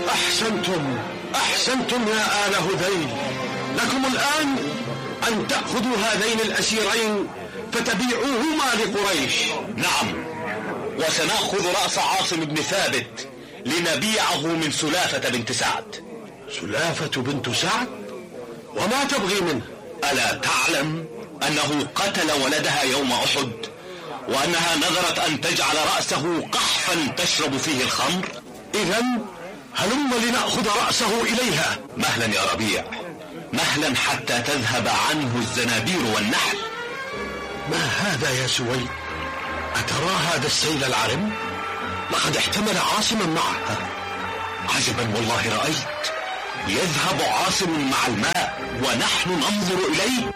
أحسنتم يا آل هذيل. لكم الآن أن تأخذوا هذين الأسيرين فتبيعوهما لقريش. نعم، وسنأخذ رأس عاصم بن ثابت لنبيعه من سلافة بنت سعد. سلافة بنت سعد؟ وما تبغي منه؟ ألا تعلم أنه قتل ولدها يوم أحد، وأنها نذرت أن تجعل رأسه قحفا تشرب فيه الخمر؟ إذن هلم لنأخذ رأسه إليها. مهلا يا ربيع، مهلا حتى تذهب عنه الزنابير والنحل. ما هذا يا سويد؟ أترى هذا السيل العرم؟ لقد احتمل عاصما معه. عجبا والله رأيت، يذهب عاصم مع الماء ونحن ننظر إليه.